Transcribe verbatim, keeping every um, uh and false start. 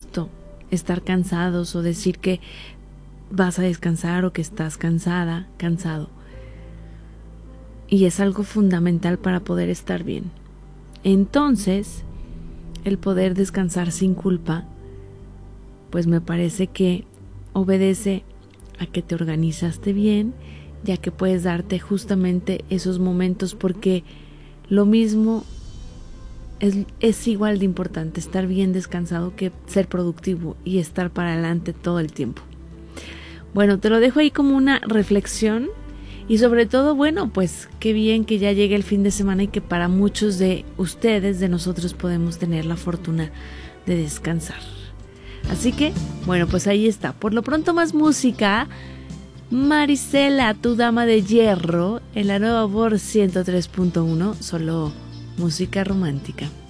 justo estar cansados o decir que vas a descansar o que estás cansada, cansado. Y es algo fundamental para poder estar bien. Entonces, el poder descansar sin culpa, pues me parece que obedece a que te organizaste bien, ya que puedes darte justamente esos momentos, porque lo mismo es, es igual de importante estar bien descansado que ser productivo y estar para adelante todo el tiempo. Bueno, te lo dejo ahí como una reflexión y sobre todo, bueno, pues qué bien que ya llegue el fin de semana y que para muchos de ustedes, de nosotros, podemos tener la fortuna de descansar. Así que, bueno, pues ahí está. Por lo pronto, más música. Marisela, tu dama de hierro, en la nueva Voz ciento tres punto uno, solo música romántica.